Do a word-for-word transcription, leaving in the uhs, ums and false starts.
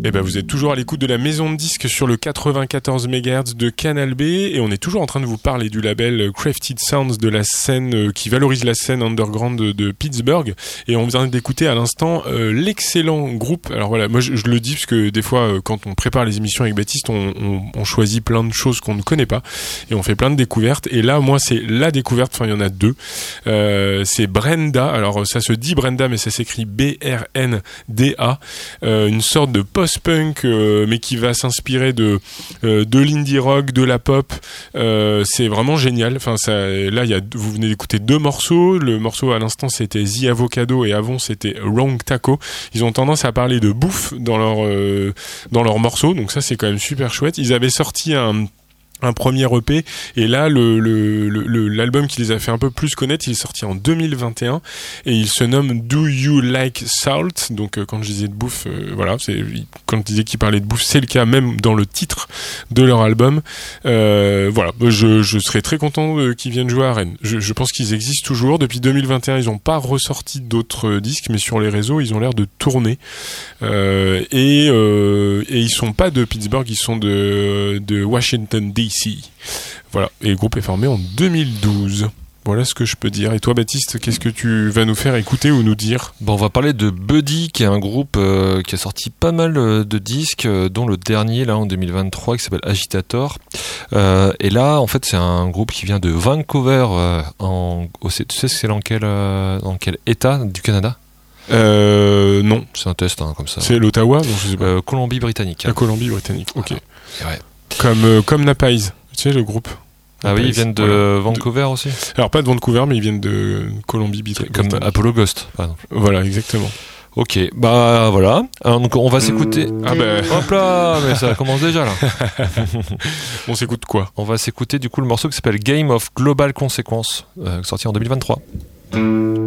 Et ben vous êtes toujours à l'écoute de la maison de disques sur le quatre-vingt-quatorze mégahertz de Canal B et on est toujours en train de vous parler du label Crafted Sounds, de la scène euh, qui valorise la scène underground de, de Pittsburgh, et on vient d'écouter à l'instant euh, l'excellent groupe. Alors voilà, moi je, je le dis parce que des fois euh, quand on prépare les émissions avec Baptiste, on, on, on choisit plein de choses qu'on ne connaît pas et on fait plein de découvertes, et là moi c'est la découverte, enfin il y en a deux. Euh, c'est Brenda, alors ça se dit Brenda mais ça s'écrit B R N D A, euh, une sorte de post-punk euh, mais qui va s'inspirer de euh, de l'indie rock, de la pop. Euh, c'est vraiment génial. Enfin ça, là il y a, vous venez d'écouter deux morceaux. Le morceau à l'instant c'était The Avocado et avant c'était Wrong Taco. Ils ont tendance à parler de bouffe dans leur euh, dans leurs morceaux, donc ça c'est quand même super chouette. Ils avaient sorti un un premier E P, et là le, le, le l'album qui les a fait un peu plus connaître, il est sorti en deux mille vingt et un et il se nomme Do You Like Salt. Donc euh, quand je disais de bouffe, euh, voilà, c'est quand je disais qu'ils parlaient de bouffe, c'est le cas même dans le titre de leur album. Euh, voilà, je, je serais très content euh, qu'ils viennent jouer à Rennes. Je, je pense qu'ils existent toujours. Depuis deux mille vingt et un, ils n'ont pas ressorti d'autres euh, disques, mais sur les réseaux, ils ont l'air de tourner. Euh, et, euh, et ils sont pas de Pittsburgh, ils sont de, de Washington D C. Voilà, et le groupe est formé en deux mille douze. Voilà ce que je peux dire. Et toi, Baptiste, qu'est-ce que tu vas nous faire écouter ou nous dire ? Bon, on va parler de Buddy, qui est un groupe euh, qui a sorti pas mal euh, de disques, euh, dont le dernier là en deux mille vingt-trois qui s'appelle Agitator. Euh, et là, en fait, c'est un groupe qui vient de Vancouver. Euh, en, oh, c'est, tu sais, c'est dans quel euh, dans quel état du Canada ? Euh, non. C'est un test hein, comme ça. C'est l'Ottawa, donc je sais pas. Euh, Colombie-Britannique. La Colombie-Britannique. Ok. Voilà. Ouais. Comme euh, comme Napaz, tu sais le groupe. Ah oui, ils viennent de voilà. Vancouver de... aussi. Alors pas de Vancouver, mais ils viennent de Colombie-Britannique. Comme Apollo Ghost, par exemple. Voilà, exactement. Ok, bah voilà. Alors, donc on va s'écouter. Ah ben. Hop là, mais ça commence déjà là. On s'écoute quoi ? On va s'écouter du coup le morceau qui s'appelle Game of Global Consequence, euh, sorti en deux mille vingt-trois.